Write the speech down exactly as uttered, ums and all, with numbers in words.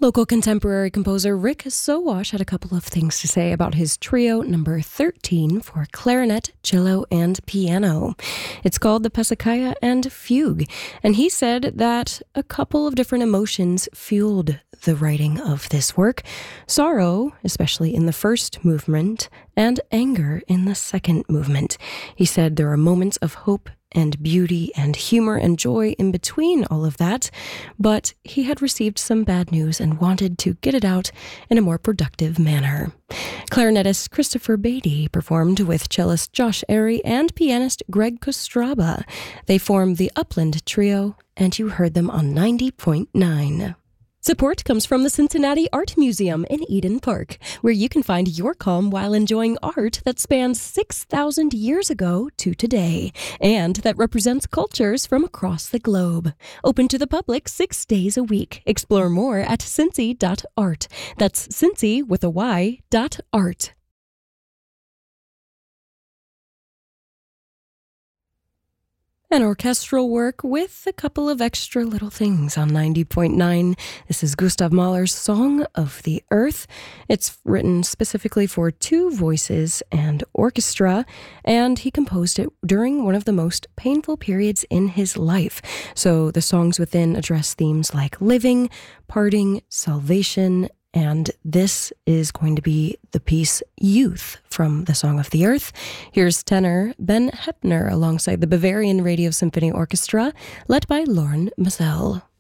Local contemporary composer Rick Sowash had a couple of things to say about his trio number thirteen for clarinet, cello, and piano. It's called the Passacaglia and Fugue, and he said that a couple of different emotions fueled the writing of this work. Sorrow, especially in the first movement, and anger in the second movement. He said there are moments of hope and beauty and humor and joy in between all of that, but he had received some bad news and wanted to get it out in a more productive manner. Clarinetist Christopher Beatty performed with cellist Josh Airy and pianist Greg Kostraba. They formed the Upland Trio, and you heard them on ninety point nine. Support comes from the Cincinnati Art Museum in Eden Park, where you can find your calm while enjoying art that spans six thousand years ago to today, and that represents cultures from across the globe. Open to the public six days a week. Explore more at cincy dot art. That's Cincy with a Y dot art. An orchestral work with a couple of extra little things on ninety point nine. This is Gustav Mahler's Song of the Earth. It's written specifically for two voices and orchestra, and he composed it during one of the most painful periods in his life. So the songs within address themes like living, parting, salvation, and this is going to be the piece Youth from the Song of the Earth. Here's tenor Ben Heppner alongside the Bavarian Radio Symphony Orchestra, led by Lauren Mazel.